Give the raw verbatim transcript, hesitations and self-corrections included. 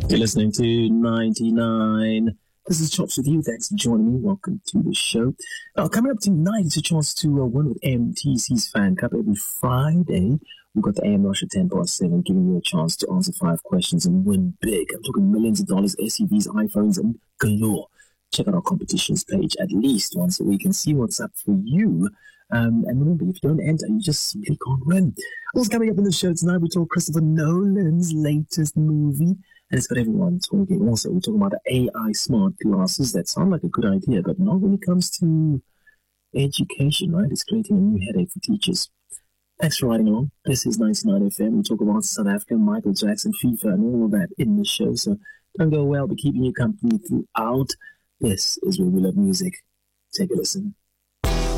You're listening to ninety-nine. This is Chops with you. Thanks for joining me. Welcome to the show. Now, coming up tonight, it's a chance to uh, win with M T C's Fan Cup every Friday. We've got the A M Rush at ten past seven, giving you a chance to answer five questions and win big. I'm talking millions of dollars, S U Vs, iPhones, and galore. Check out our competitions page at least once a week and see what's up for you. Um, and remember, if you don't enter, you just simply can't win. Also coming up in the show tonight, we talk Christopher Nolan's latest movie. And it's got everyone talking. Also, we're talking about the A I smart glasses that sound like a good idea, but not when it comes to education, right? It's creating a new headache for teachers. Thanks for riding along. This is ninety-nine F M. We talk about South Africa, Michael Jackson, FIFA, and all of that in the show. So don't go well, but keeping you company throughout. This is where we love music. Take a listen.